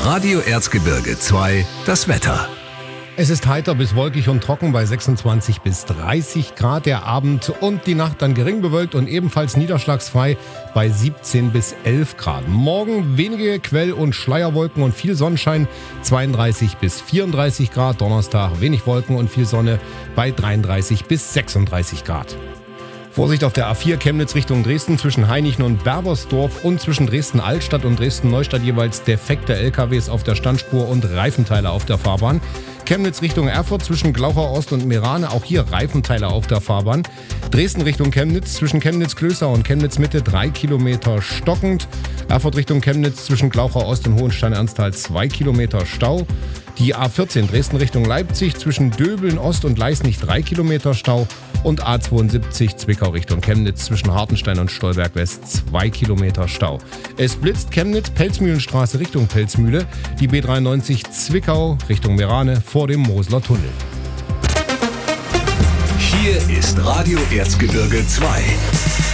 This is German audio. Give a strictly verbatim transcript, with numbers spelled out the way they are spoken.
Radio Erzgebirge zwei, das Wetter. Es ist heiter bis wolkig und trocken bei sechsundzwanzig bis dreißig Grad. Der Abend und die Nacht dann gering bewölkt und ebenfalls niederschlagsfrei bei siebzehn bis elf Grad. Morgen wenige Quell- und Schleierwolken und viel Sonnenschein, zweiunddreißig bis vierunddreißig Grad. Donnerstag wenig Wolken und viel Sonne bei dreiunddreißig bis sechsunddreißig Grad. Vorsicht auf der A vier Chemnitz Richtung Dresden zwischen Hainichen und Berbersdorf und zwischen Dresden-Altstadt und Dresden-Neustadt jeweils defekte L K Ws auf der Standspur und Reifenteile auf der Fahrbahn. Chemnitz Richtung Erfurt zwischen Glauchau Ost und Merane, auch hier Reifenteile auf der Fahrbahn. Dresden Richtung Chemnitz zwischen Chemnitz-Klößau und Chemnitz-Mitte drei Kilometer stockend. Erfurt Richtung Chemnitz zwischen Glauchau Ost und Hohenstein-Ernsthal zwei Kilometer Stau. Die A vierzehn Dresden Richtung Leipzig zwischen Döbeln Ost und Leisnig drei Kilometer Stau. Und A zweiundsiebzig Zwickau Richtung Chemnitz zwischen Hartenstein und Stolberg West zwei Kilometer Stau. Es blitzt Chemnitz, Pelzmühlenstraße Richtung Pelzmühle, die B dreiundneunzig Zwickau Richtung Merane vor dem Mosler Tunnel. Hier ist Radio Erzgebirge zwei.